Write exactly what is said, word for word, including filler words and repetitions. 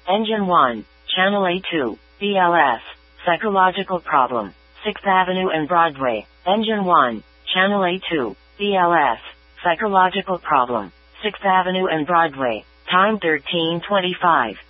Engine one, Channel A two, B L S, Psychological Problem, sixth Avenue and Broadway. Engine one, Channel A two, B L S, Psychological Problem, sixth Avenue and Broadway. Time thirteen twenty-five.